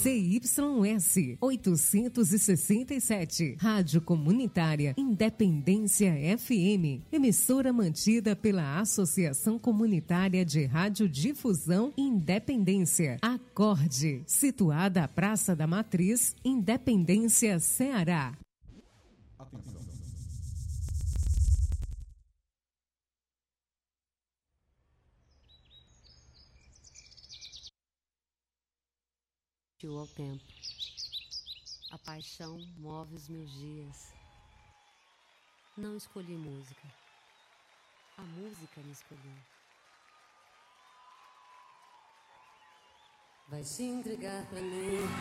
ZYS 867, Rádio Comunitária Independência FM, emissora mantida pela Associação Comunitária de Radiodifusão Independência, Acorde, situada à Praça da Matriz, Independência, Ceará. Atenção. Ao tempo. A paixão move os meus dias. Não escolhi música. A música me escolheu. Vai se entregar pra mim.